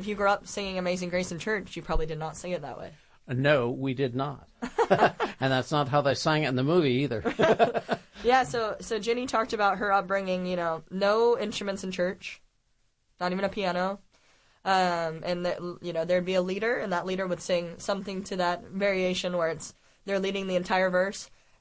you grew up singing Amazing Grace in church, you probably did not sing it that way. No, we did not. And that's not how they sang it in the movie either. Yeah, so Ginny talked about her upbringing, no instruments in church, not even a piano. And there'd be a leader, and that leader would sing something to that variation where they're leading the entire verse.